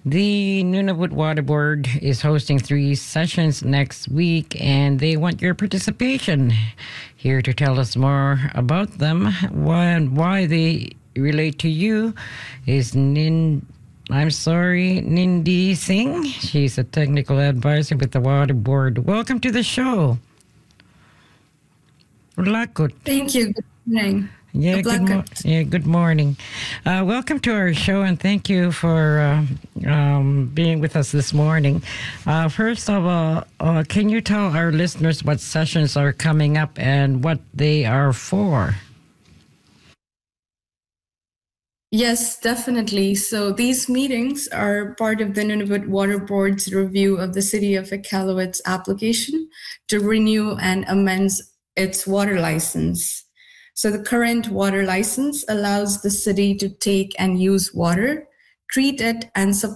The Nunavut Water Board is hosting 3 sessions next week, and they want your participation. Here to tell us more about them, why they relate to you, is Nindi Singh. She's a technical advisor with the Water Board. Welcome to the show. Lakut. Thank you. Good morning. Good morning. Welcome to our show, and thank you for being with us this morning. First of all, can you tell our listeners what sessions are coming up and what they are for? Yes, definitely. So these meetings are part of the Nunavut Water Board's review of the City of Iqaluit's application to renew and amend its water license. So the current water license allows the city to take and use water, treat it, and supply